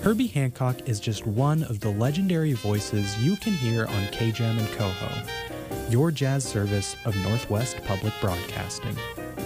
Herbie Hancock is just one of the legendary voices you can hear on KJAM and Coho, your jazz service of Northwest Public Broadcasting.